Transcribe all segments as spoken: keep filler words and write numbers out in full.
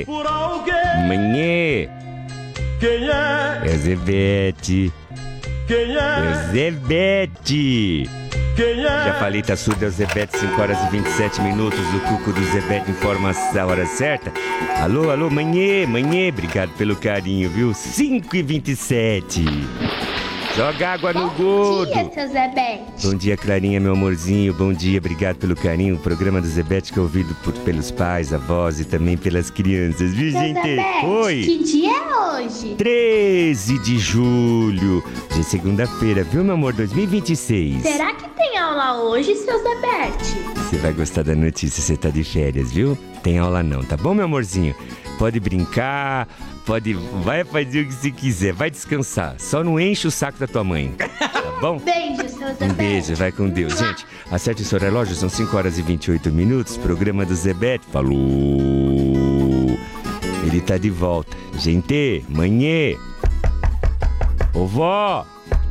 por alguém. Manhã. Quem é? É Zebete. Quem É é? Zebete. Quem é? Já falei, tá surdo, é o Zebete, cinco horas e vinte e sete minutos. O cuco do Zebete informa a hora certa. Alô, alô, manhã, manhã. Obrigado pelo carinho, viu? cinco e vinte e sete. Joga água no gordo. Bom dia, seu Zebete. Bom dia, Clarinha, meu amorzinho. Bom dia, obrigado pelo carinho. O programa do Zebete que é ouvido por, pelos pais, avós e também pelas crianças, viu, Seu gente? Zebete, Oi! que dia é hoje? treze de julho, de segunda-feira, viu, meu amor? dois mil e vinte e seis. Será que tem aula hoje, seu Zebete? Você vai gostar da notícia, você tá de férias, viu? Tem aula não, tá bom, meu amorzinho? Pode brincar, pode... vai fazer o que você quiser, vai descansar. Só não enche o saco da tua mãe, tá bom? Beijo, seu Zebete. Um beijo, vai com Deus. Gente, acerte o seu relógio, são cinco horas e vinte e oito minutos. Programa do Zebete. Falou! Ele tá de volta. Gente, manhã. Ô vó!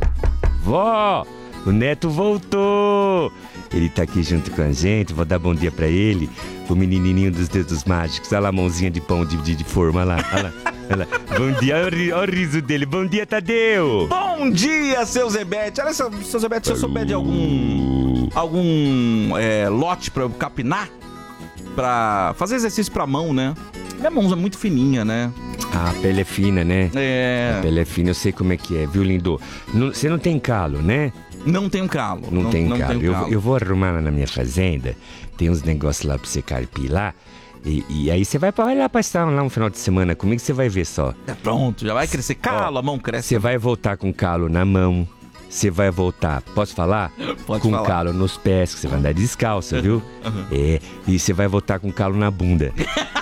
Vó! O neto voltou! Ele tá aqui junto com a gente. Vou dar bom dia pra ele. O menininho dos dedos mágicos. Olha lá a mãozinha de pão de, de, de forma. Olha lá, olha lá. Olha lá. Bom dia, olha o, ri- olha o riso dele. Bom dia, Tadeu! Bom dia, seu Zebete. Olha, seu, seu Zebete, se eu souber de algum algum é, lote pra eu capinar, pra fazer exercício pra mão, né? Minha mão é muito fininha, né? Ah, a pele é fina, né? É. A pele é fina, eu sei como é que é, viu, lindo? Não- Você não tem calo, né? Não tem calo. Não, tem calo. tenho Eu, calo. eu vou arrumar lá na minha fazenda, tem uns negócios lá pra você carpir lá. E, e aí você vai pra, vai lá pra estar lá um final de semana comigo, você vai ver só. É, pronto, já vai crescer calo, a mão cresce. Você vai voltar com calo na mão, você vai voltar, posso falar? Pode com falar. calo nos pés, que você vai andar descalço, viu? Uhum. É, e você vai voltar com calo na bunda.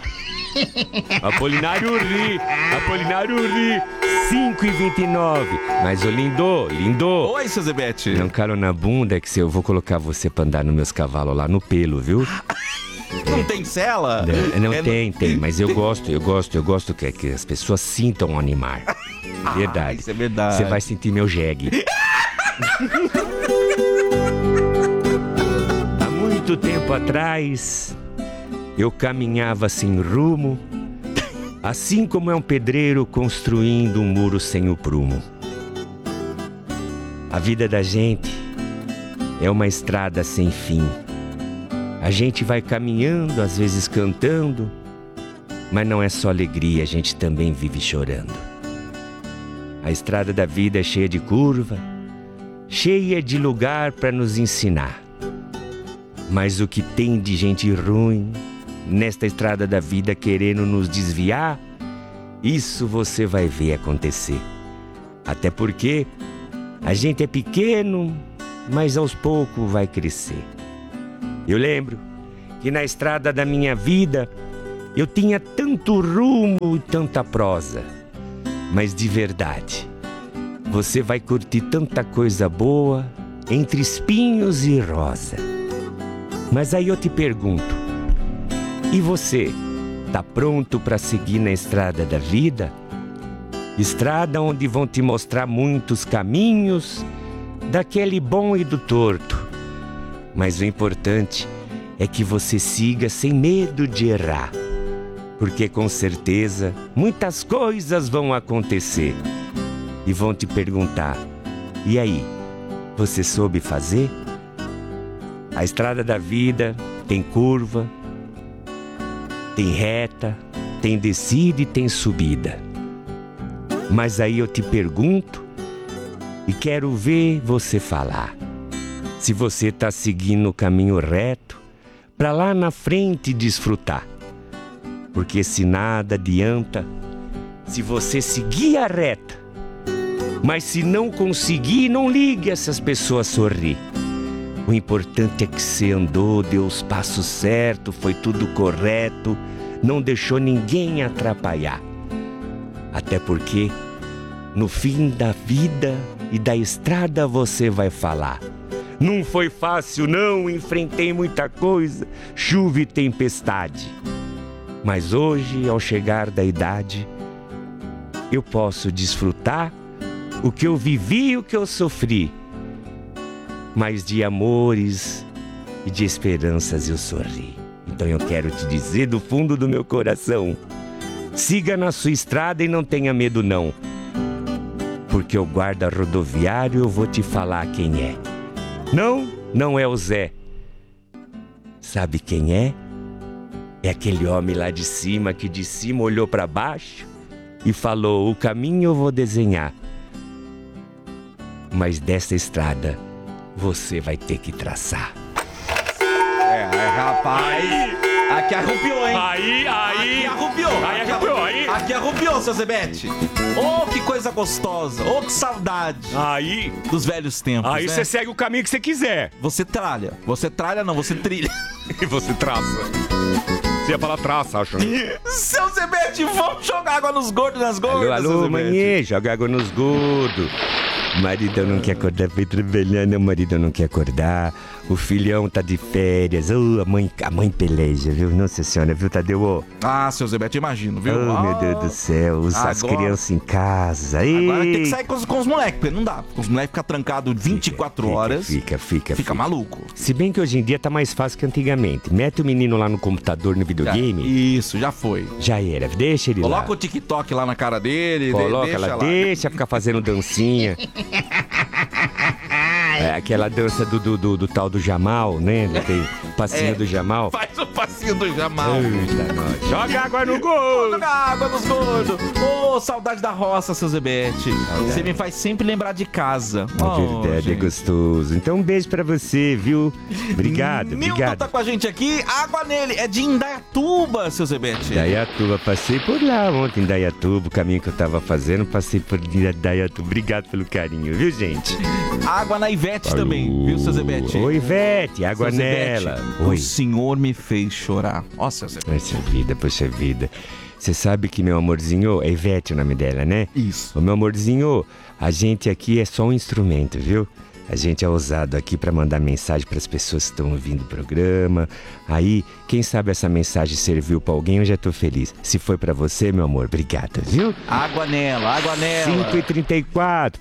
Apolinário ri, Apolinário ri, cinco e vinte e nove. Mas ô lindo, lindo. Oi, seu Zebete. Não calo na bunda, é que se eu vou colocar você pra andar nos meus cavalos lá no pelo, viu? Não tem cela? Não, não É, tem, tem, mas eu gosto, eu gosto, eu gosto que, que as pessoas sintam o animar. Verdade. isso é verdade. Você vai sentir meu jegue. Há muito tempo atrás, eu caminhava sem rumo, assim como é um pedreiro construindo um muro sem o prumo. A vida da gente é uma estrada sem fim. A gente vai caminhando, às vezes cantando, mas não é só alegria, a gente também vive chorando. A estrada da vida é cheia de curva, cheia de lugar para nos ensinar. Mas o que tem de gente ruim nesta estrada da vida querendo nos desviar, isso você vai ver acontecer. Até porque a gente é pequeno, mas aos poucos vai crescer. Eu lembro que na estrada da minha vida eu tinha tanto rumo e tanta prosa. Mas de verdade, você vai curtir tanta coisa boa entre espinhos e rosa. Mas aí eu te pergunto, e você, tá pronto para seguir na estrada da vida? Estrada onde vão te mostrar muitos caminhos, daquele bom e do torto. Mas o importante é que você siga sem medo de errar, porque com certeza muitas coisas vão acontecer e vão te perguntar: e aí, você soube fazer? A estrada da vida tem curva, tem reta, tem descida e tem subida. Mas aí eu te pergunto e quero ver você falar. Se você está seguindo o caminho reto, para lá na frente desfrutar. Porque se nada adianta, se você seguir a reta, mas se não conseguir, não ligue essas pessoas sorrir. O importante é que você andou, deu os passos certos, foi tudo correto, não deixou ninguém atrapalhar. Até porque, no fim da vida e da estrada você vai falar: não foi fácil não, enfrentei muita coisa, chuva e tempestade. Mas hoje, ao chegar da idade, eu posso desfrutar o que eu vivi e o que eu sofri. Mas de amores e de esperanças eu sorri. Então eu quero te dizer do fundo do meu coração: Siga na sua estrada e não tenha medo não. Porque o guarda rodoviário eu vou te falar quem é. Não, não é o Zé. Sabe quem é? É aquele homem lá de cima que de cima olhou para baixo e falou: o caminho eu vou desenhar, mas dessa estrada você vai ter que traçar. É, é, rapaz. Aqui arrupiou, hein? Aí, aí. Aqui arrupiou. Aí arrupiou, aí. Aqui arrupiou, seu Zebete. Oh, que coisa gostosa. Oh, que saudade Aí, dos velhos tempos, aí né? você segue o caminho que você quiser. Você tralha. Você tralha não, você trilha. E você traça. Você ia falar traça, acho. Seu Zebete, vamos jogar água nos gordos, nas gordas, Alô, seu alô, Zebete. manhê, joga água nos gordos. O maridão não quer acordar, foi trabalhando, o maridão não quer acordar. O filhão tá de férias. Oh, a mãe, a mãe peleja, viu? Nossa senhora, viu, Tadeu? Oh, Ah, seu Zebete, imagino, viu? oh, Ah, meu Deus do céu, os, as agora- crianças em casa. Agora tem que Ei. sair com os, com os moleques, porque não dá. Os moleques ficam trancados vinte e quatro Fica, horas. Fica, fica, Fica maluco. Se bem que hoje em dia tá mais fácil que antigamente. Mete o menino lá no computador, no Já- videogame, Isso, já foi. já era. Deixa ele Coloca lá. o TikTok lá na cara dele. de- Coloca deixa lá, lá. deixa ficar fazendo dancinha. É, aquela dança do, do, do, do tal do Jamal, né? Tem passinho É. do Jamal. Faz o passinho do Jamal. Eita, nós. Joga água no gol! Joga água nos gordos. Ô, saudade da roça, seu Zebete. Você me faz sempre lembrar de casa. É Oh, verdade, é gente. gostoso. Então um beijo pra você, viu? Obrigado, Milton obrigado. tá com a gente aqui. Água nele. É de Indaiatuba, seu Zebete. Dayatuba, passei por lá ontem em Dayatuba, o caminho que eu tava fazendo, passei por Dayatuba. Obrigado pelo carinho, viu, gente? Água na Ivete também, viu, seu Zebete? Oi, Ivete, água Seu Zebete, nela. O Oi. senhor me fez chorar. Ó, seu Zebete. Poxa vida, poxa vida. Você sabe que meu amorzinho, é Ivete o nome dela, né? Isso. Ô, meu amorzinho, a gente aqui é só um instrumento, viu? A gente é ousado aqui pra mandar mensagem pras pessoas que estão ouvindo o programa. Aí, quem sabe essa mensagem serviu pra alguém, eu já tô feliz. Se foi pra você, meu amor, obrigado, viu? Água nela, água nela. cinco e trinta e quatro,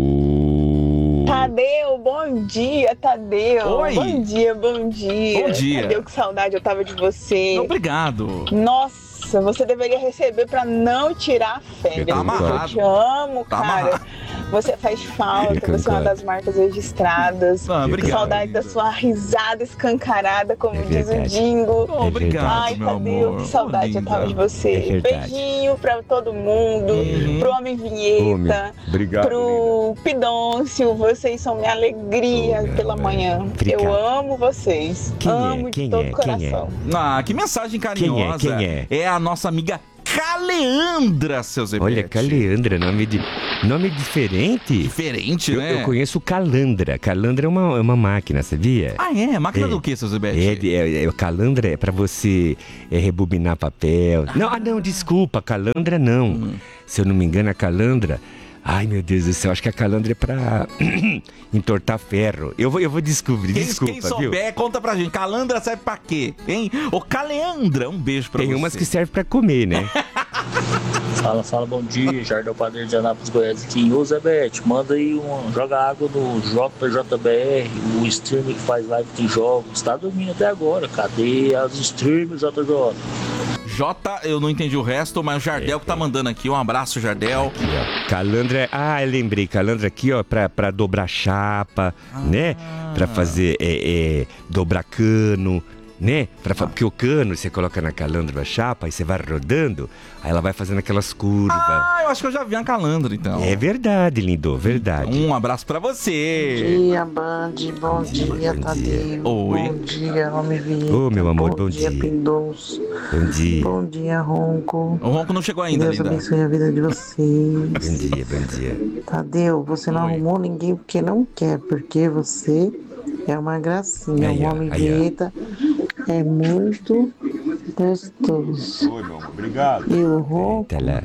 falou! Tadeu, bom dia, Tadeu. Oi. Bom dia, bom dia. Bom dia. Tadeu, que saudade eu tava de você. Obrigado. Nossa, você deveria receber pra não tirar a férias. Tá amarrado. Eu te amo, Tá cara. amarrado. Você faz falta, Eu você é uma concordo. das marcas registradas. Ah, obrigado. Saudade da sua risada escancarada, como É diz o verdade. Dingo. Oh, obrigado, Ai, meu Tadeu, amor. que saudade Ô, eu tava de linda. você. É verdade. Beijinho pra todo mundo, Uhum. pro Homem Ô, meu, Vinheta. obrigado, Pro Pidôncio, vocês são minha alegria Oh, pela meu, manhã. obrigado. Eu amo vocês. Quem é? amo Quem de todo é? o Quem coração. Ah, que mensagem carinhosa. Quem é? Quem é? a nossa amiga Caleandra, seu Zebete. Olha, Caleandra, nome de nome diferente. Diferente, Eu, né? eu conheço Calandra. Calandra é uma, é uma máquina, sabia? Ah, é? Máquina É. do que, seu Zebete? É, de- é, é, calandra é pra você é, rebobinar papel. Não, ah, não, desculpa, calandra não. Hum. Se eu não me engano, a calandra. Ai, meu Deus do céu, acho que a calandra é pra entortar ferro. Eu vou, eu vou descobrir, Quem, desculpa, quem viu? souber, conta pra gente. Calandra serve pra quê? Hein? Ô, Caleandra, um beijo pra Tem você. umas que servem pra comer, né? Fala, fala, bom dia, Jardel Padeiro de Anápolis, Goiás aqui. Ô Zebete, manda aí um, joga água no J J B R, o streamer que faz live de jogos. Tá dormindo até agora, cadê as streamers, J J? Jota, eu não entendi o resto, mas o Jardel que tá mandando aqui. Um abraço, Jardel. Aqui, ó. Calandra, ah, eu lembrei, calandra aqui, ó, pra, pra dobrar chapa, né? Pra fazer, é, é, dobrar cano, né? Pra, fa- Porque o cano você coloca na calandra a chapa, aí você vai rodando, aí ela vai fazendo aquelas curvas. Ah, eu acho que eu já vi a Calandra, então. É verdade, lindo, verdade. Um abraço pra você. dia, Band. Bom dia, bom dia. Tadeu. Oi. Bom dia, Homem Vinheta. Ô, meu amor, bom dia. Pindonço. Bom dia, Bom dia, Ronco. O Ronco não chegou ainda, Deus linda. abençoe a vida de vocês. bom dia, bom dia. Tadeu, você não Oi. arrumou ninguém porque não quer, porque você é uma gracinha. Aí, o ó, Homem aí, ó. Vinheta é muito gostoso. Oi, meu amor, obrigado. E o Ronco Tá lá,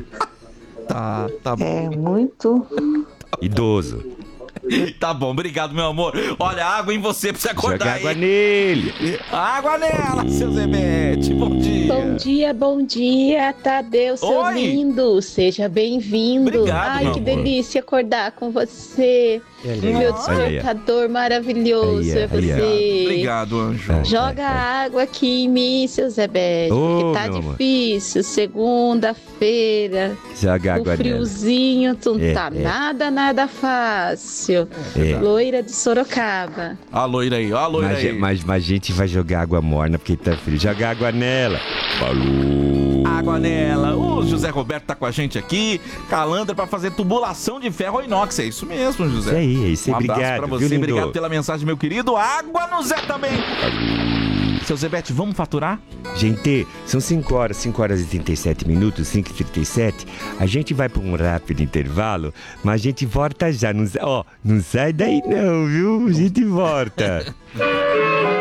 Tá, tá bom. é muito... idoso. Tá bom, obrigado, meu amor. Olha, água em você pra você Joga acordar água aí. nele. Água nela, seu Zebete. Bom dia. Bom dia, bom dia, Tadeu, seu Oi. lindo. Seja bem-vindo. Obrigado, Ai, meu que amor. delícia acordar com você. Meu despertador maravilhoso Aí, é aí, você. Obrigado, anjo. Ah. Joga água aqui em mim, seu Zé Bete, Ô, porque tá meu amor. difícil. Segunda-feira, Joga o água nela. friozinho, não É, tá é. nada, nada fácil. É. Loira de Sorocaba. A loira aí, ó, a loira Mas, aí. mas, mas a gente vai jogar água morna porque tá frio. Joga água nela. Falou. Água nela. O José Roberto tá com a gente aqui. Calandra pra fazer tubulação de ferro inox. É isso mesmo, José. Isso aí, é isso aí. Um abraço Obrigado, pra viu, você. lindo? Obrigado pela mensagem, meu querido. Água no Zé também. Seu Zebete, vamos faturar? Gente, são cinco horas, cinco horas e trinta e sete minutos, cinco e trinta e sete. A gente vai para um rápido intervalo, mas a gente volta já. Não, sa- ó, não sai daí não, viu? A gente volta.